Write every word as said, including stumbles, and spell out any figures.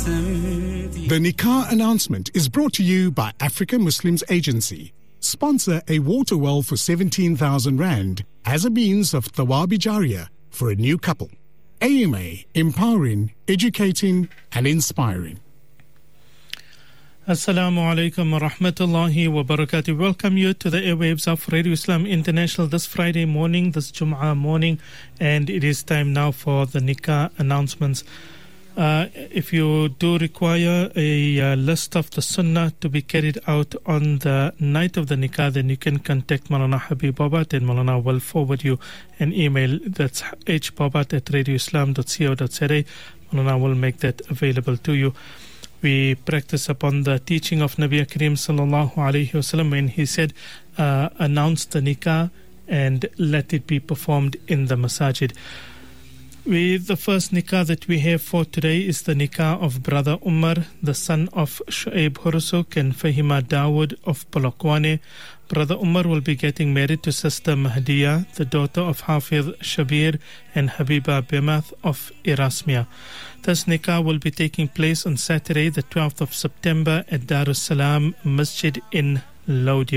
The Nikah announcement is brought to you by Africa Muslims Agency. Sponsor a water well for seventeen thousand rand as a means of Thawabi Jariyah for a new couple. A M A, empowering, educating and inspiring. Assalamu alaikum wa rahmatullahi wa barakatuh. Welcome you to the airwaves of Radio Islam International this Friday morning, this Jum'ah morning, and it is time now for the Nikah announcements. Uh, if you do require a uh, list of the Sunnah to be carried out on the night of the Nikah, then you can contact Maulana Habib Babat, and Maulana will forward you an email. That's hbabat at radioislam dot co dot za. Maulana will make that available to you. We practice upon the teaching of Nabi Kareem sallallahu alayhi wasallam when he said, uh, announce the Nikah and let it be performed in the masajid. We, the first Nikah that we have for today is the Nikah of Brother Umar, the son of Shu'aib Hurusuk and Fahima Dawood of Polokwane. Brother Umar will be getting married to Sister Mahdiya, the daughter of Hafiz Shabir and Habiba Bimath of Erasmia. This Nikah will be taking place on Saturday, the twelfth of September at Darus Salam Masjid in Lodi.